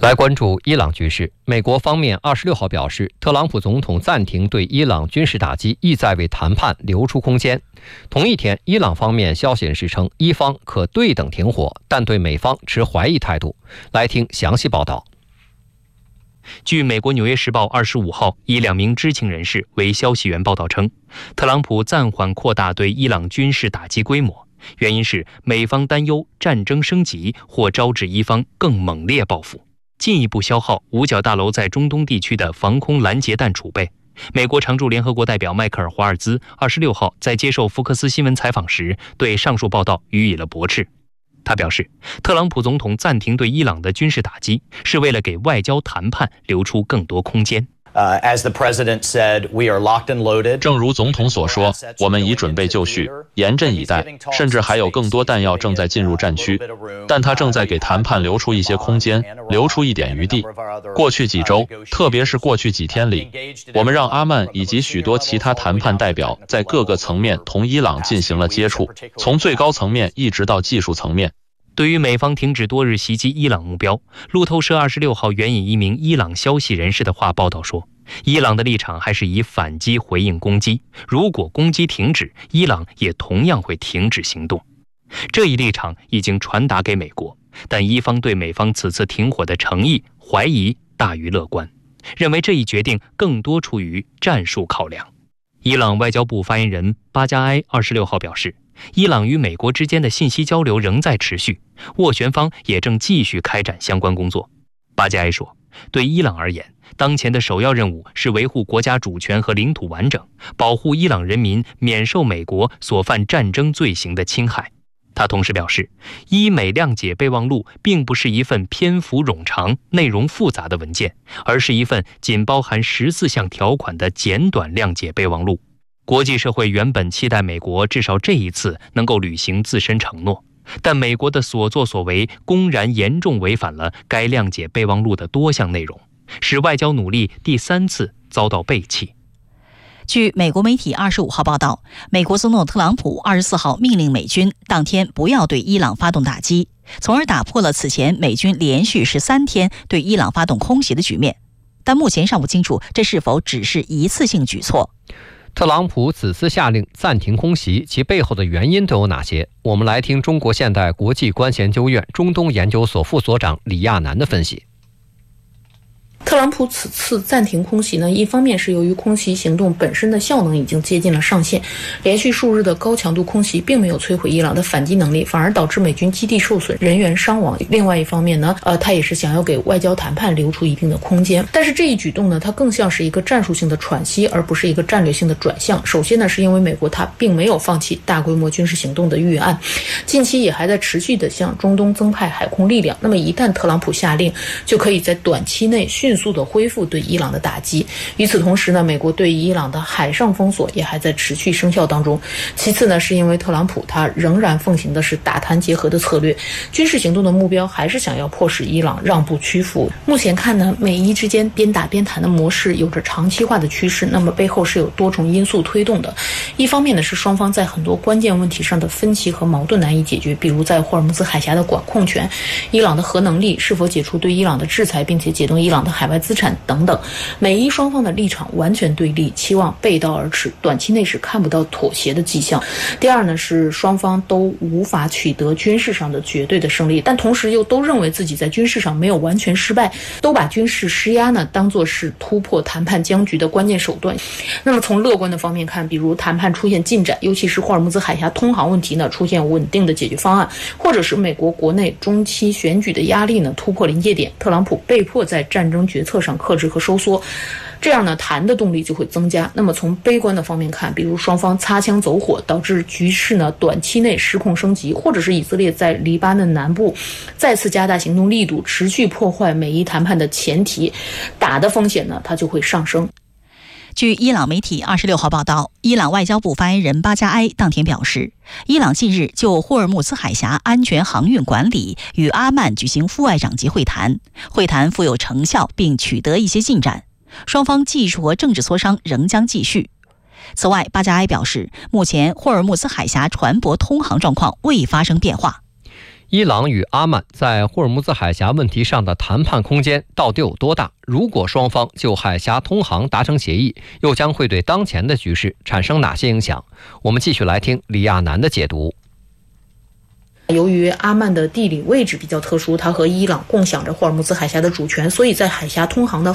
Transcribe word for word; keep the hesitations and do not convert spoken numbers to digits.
来关注伊朗局势，美国方面二十六号表示，特朗普总统暂停对伊朗军事打击，意在为谈判留出空间。同一天，伊朗方面消息人士称，伊方可对等停火，但对美方持怀疑态度。来听详细报道。 据美国《纽约时报》二十五号以两名知情人士为消息源报道称，特朗普暂缓扩大对伊朗军事打击规模，原因是美方担忧战争升级或招致伊方更猛烈报复，进一步消耗五角大楼在中东地区的防空拦截弹储备。美国常驻联合国代表迈克尔·华尔兹二十六号在接受福克斯新闻采访时，对上述报道予以了驳斥。他表示，特朗普总统暂停对伊朗的军事打击，是为了给外交谈判留出更多空间。 正如总统所说，我们已准备就绪，严阵以待，甚至还有更多弹药正在进入战区，但他正在给谈判留出一些空间，留出一点余地。过去几周，特别是过去几天里，我们让阿曼以及许多其他谈判代表在各个层面同伊朗进行了接触，从最高层面一直到技术层面。 对于美方停止多日袭击伊朗目标，路透社二十六号援引一名伊朗消息人士的话报道说，伊朗的立场还是以反击回应攻击，如果攻击停止，伊朗也同样会停止行动。这一立场已经传达给美国，但伊方对美方此次停火的诚意怀疑大于乐观，认为这一决定更多出于战术考量。伊朗外交部发言人巴加埃二十六号表示，伊朗与美国之间的信息交流仍在持续，斡旋方也正继续开展相关工作。巴加埃说，对伊朗而言，当前的首要任务是维护国家主权和领土完整，保护伊朗人民免受美国所犯战争罪行的侵害。他同时表示，伊美谅解备忘录并不是一份篇幅冗长、内容复杂的文件，而是一份仅包含十四项条款的简短谅解备忘录。国际社会原本期待美国至少这一次能够履行自身承诺，但美国的所作所为公然严重违反了该谅解备忘录的多项内容，使外交努力第三次遭到背弃。 据美国媒体二十五号报道，美国总统特朗普二十四号命令美军当天不要对伊朗发动打击，从而打破了此前美军连续十三天对伊朗发动空袭的局面。但目前尚不清楚这是否只是一次性举措。 特朗普此次下令暂停空袭，其背后的原因都有哪些？我们来听中国现代国际关系研究院中东研究所副所长李亚男的分析。 特朗普此次暂停空袭呢，一方面是由于空袭行动本身的效能已经接近了上限，连续数日的高强度空袭并没有摧毁伊朗的反击能力，反而导致美军基地受损，人员伤亡。另外一方面呢，呃，他也是想要给外交谈判留出一定的空间。但是这一举动呢，它更像是一个战术性的喘息，而不是一个战略性的转向。首先呢，是因为美国它并没有放弃大规模军事行动的预案，近期也还在持续的向中东增派海空力量。那么一旦特朗普下令，就可以在短期内迅速的恢复对伊朗的打击。与此同时呢，美国对伊朗的海上封锁也还在持续生效当中。其次呢，是因为特朗普他仍然奉行的是打谈结合的策略，军事行动的目标还是想要迫使伊朗让步屈服。目前看呢，美伊之间边打边谈的模式有着长期化的趋势，那么背后是有多重因素推动的。一方面呢，是双方在很多关键问题上的分歧和矛盾难以解决，比如在霍尔木兹海峡的管控权、伊朗的核能力是否解除对伊朗的制裁，并且解冻伊朗的海外资产等等。美伊双方的立场完全对立，期望背道而驰，短期内是看不到妥协的迹象。第二呢，是双方都无法取得军事上的绝对的胜利，但同时又都认为自己在军事上没有完全失败，都把军事施压呢当作是突破谈判僵局的关键手段。那么从乐观的方面看，比如谈判出现进展，尤其是霍尔木兹海峡通航问题呢出现稳定的解决方案，或者是美国国内中期选举的压力呢突破临界点，特朗普被迫在战争决策上克制和收缩，这样呢谈的动力就会增加。那么从悲观的方面看，比如双方擦枪走火，导致局势呢短期内失控升级，或者是以色列在黎巴嫩南部再次加大行动力度，持续破坏美伊谈判的前提，打的风险呢它就会上升。 据伊朗媒体二十六号报道，伊朗外交部发言人巴加埃当天表示，伊朗近日就霍尔木兹海峡安全航运管理与阿曼举行副外长级会谈，会谈富有成效并取得一些进展，双方技术和政治磋商仍将继续。此外，巴加埃表示，目前霍尔木兹海峡船舶通航状况未发生变化。 伊朗与阿曼在霍尔木兹海峡问题上的谈判空间到底有多大？如果双方就海峡通航达成协议，又将会对当前的局势产生哪些影响？我们继续来听李亚男的解读。 由于阿曼的地理位置比较特殊，它和伊朗共享着霍尔木兹海峡的主权，所以在海峡通航的